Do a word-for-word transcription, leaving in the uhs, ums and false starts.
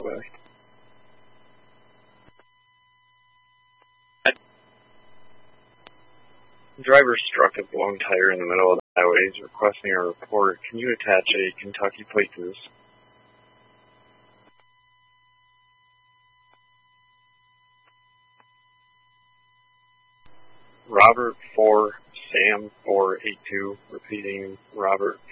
way. Driver struck a blown tire in the middle of the highway. He's requesting a report. Can you attach a Kentucky plate to this? Robert four, Sam four eight two, repeating Robert